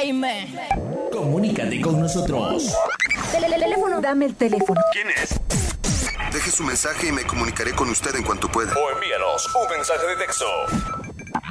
Jaime. Comunícate con nosotros. Teléfono. Dame el teléfono. ¿Quién es? Deje su mensaje y me comunicaré con usted en cuanto pueda. O envíanos un mensaje de texto